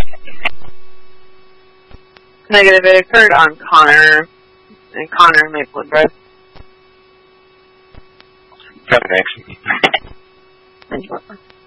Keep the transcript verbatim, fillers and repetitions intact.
Negative. It occurred on Connor and Connor Maplewood Road. Seven X. Thank you.